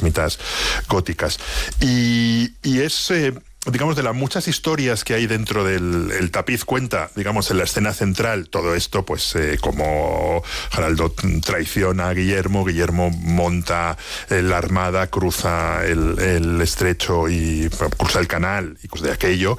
ermitas góticas. Y es... digamos, de las muchas historias que hay dentro del tapiz, cuenta, digamos, en la escena central, todo esto, pues como Haraldo traiciona a Guillermo monta la armada, cruza el estrecho y cruza el canal y cosas de aquello.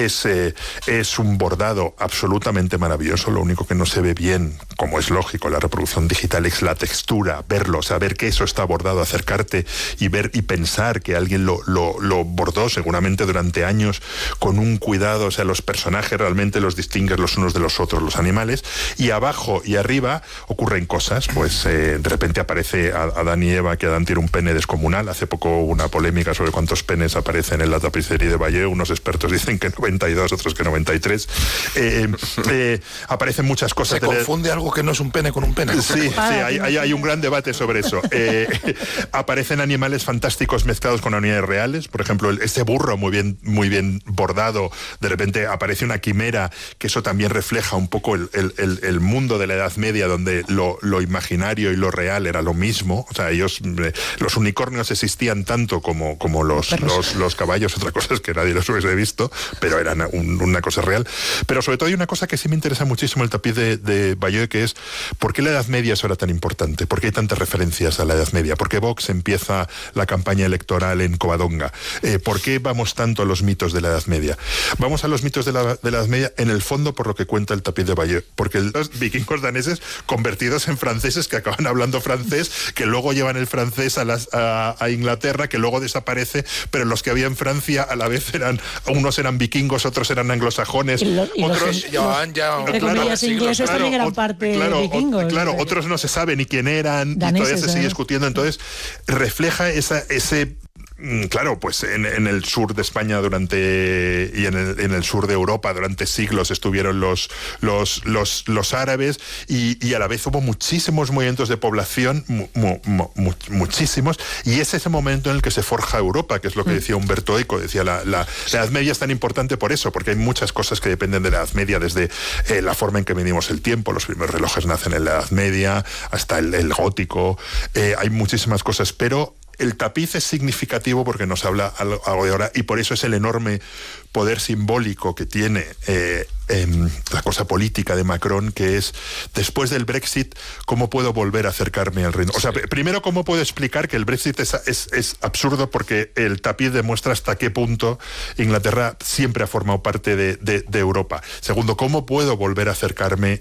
Es un bordado absolutamente maravilloso. Lo único que no se ve bien, como es lógico, la reproducción digital, es la textura, verlo, saber que eso está bordado, acercarte y ver y pensar que alguien lo bordó seguramente durante años con un cuidado. O sea, los personajes realmente los distingues los unos de los otros, los animales, y abajo y arriba ocurren cosas. Pues de repente aparece Adán y Eva, que Adán tiene un pene descomunal. Hace poco hubo una polémica sobre cuántos penes aparecen en la tapicería de Bayeux. Unos expertos dicen que 92, otros que 93. Aparecen muchas cosas. ¿Se confunde algo que no es un pene con un pene? Sí, hay un gran debate sobre eso. Aparecen animales fantásticos mezclados con animales reales. Por ejemplo, este burro muy bien bordado. De repente aparece una quimera, que eso también refleja un poco el mundo de la Edad Media, donde lo imaginario y lo real era lo mismo. O sea, los unicornios existían tanto como los caballos. Otra cosa es que nadie los hubiese visto, pero eran una cosa real. Pero sobre todo hay una cosa que sí me interesa muchísimo el tapiz de Bayeux, que es ¿por qué la Edad Media es ahora tan importante? ¿Por qué hay tantas referencias a la Edad Media? ¿Por qué Vox empieza la campaña electoral en Covadonga? ¿Por qué vamos tanto a los mitos de la Edad Media? Vamos a los mitos de la Edad Media, en el fondo, por lo que cuenta el tapiz de Bayeux, porque los vikingos daneses convertidos en franceses, que acaban hablando francés, que luego llevan el francés a Inglaterra, que luego desaparece, pero los que había en Francia a la vez unos eran vikingos, otros eran anglosajones, otros llevaban ya ingleses también eran parte vikingos. Claro, otros no se sabe ni quién eran, daneses, y todavía se sigue discutiendo. Entonces refleja ese... Claro, pues en el sur de España y en el sur de Europa durante siglos estuvieron los árabes, y a la vez hubo muchísimos movimientos de población, muchísimos, y es ese momento en el que se forja Europa, que es lo que decía Humberto Eco. Decía la Edad Media es tan importante por eso, porque hay muchas cosas que dependen de la Edad Media, desde la forma en que medimos el tiempo. Los primeros relojes nacen en la Edad Media, hasta el gótico. Hay muchísimas cosas, pero el tapiz es significativo porque nos habla algo de ahora, y por eso es el enorme poder simbólico que tiene la cosa política de Macron, que es, después del Brexit, ¿cómo puedo volver a acercarme al Reino? O sea, primero, ¿cómo puedo explicar que el Brexit es absurdo? Porque el tapiz demuestra hasta qué punto Inglaterra siempre ha formado parte de Europa. Segundo, ¿cómo puedo volver a acercarme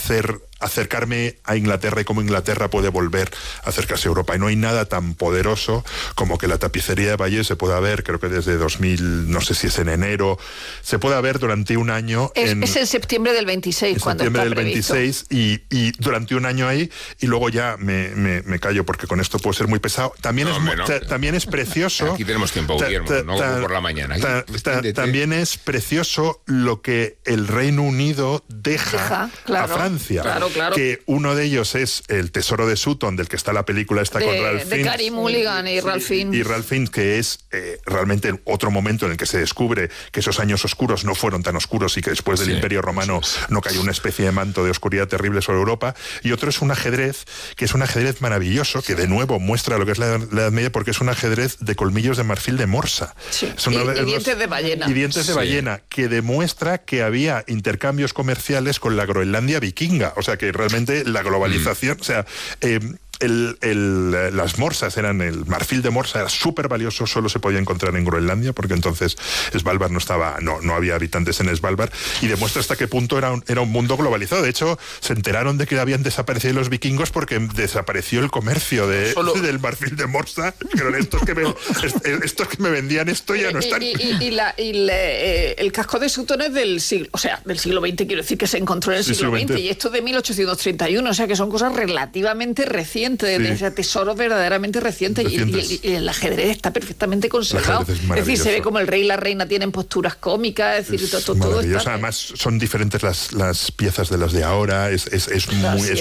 a Inglaterra, y cómo Inglaterra puede volver a acercarse a Europa? Y no hay nada tan poderoso como que la tapicería de Bayeux se pueda ver, creo que desde 2000, no sé si es en enero, se pueda ver durante un año. Es en septiembre del 26, cuando está previsto. 26, y durante un año ahí, y luego ya me callo porque con esto puedo ser muy pesado. También es precioso. Aquí tenemos tiempo, Guillermo, no como por la mañana. También es precioso lo que el Reino Unido deja a Francia. Claro. Que uno de ellos es El tesoro de Sutton, del que está la película esta con Ralph Fiennes. De Carey Mulligan y Ralph Fiennes. Y Ralph Fiennes, que es realmente otro momento en el que se descubre que esos años oscuros no fueron tan oscuros, y que después del Imperio Romano no cayó una especie de manto de oscuridad terrible sobre Europa. Y otro es un ajedrez, que es un ajedrez maravilloso, que de nuevo muestra lo que es la Edad Media, porque es un ajedrez de colmillos de marfil de morsa. Sí. Y dientes de ballena. Y dientes de ballena, que demuestra que había intercambios comerciales con la Groenlandia vikinga. O sea, que realmente la globalización, o sea, las morsas el marfil de morsa era súper valioso, solo se podía encontrar en Groenlandia, porque entonces Svalbard no había habitantes en Svalbard, y demuestra hasta qué punto era un mundo globalizado. De hecho, se enteraron de que habían desaparecido los vikingos porque desapareció el comercio del marfil de morsa. Pero estos que me vendían esto ya no están. El casco de Sutton es del siglo XX, quiero decir que se encontró en el siglo XX, y esto de 1831, o sea que son cosas relativamente recientes. De ese tesoro verdaderamente reciente. Y el ajedrez está perfectamente conservado. Es decir, se ve como el rey y la reina tienen posturas cómicas, es decir, todo está. Además, son diferentes las piezas de las de ahora, es